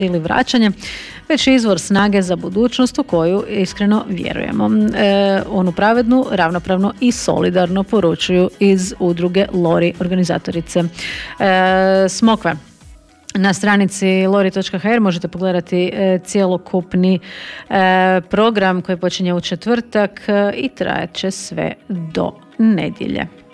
ili vraćanje, već izvor snage za budućnost u koju iskreno vjerujemo. Onu pravednu, ravnopravno i solidarno poručuju iz udruge Lori, organizatorice Smokve. Na stranici lori.hr možete pogledati cjelokupni program koji počinje u četvrtak i trajat će sve do nedjelje.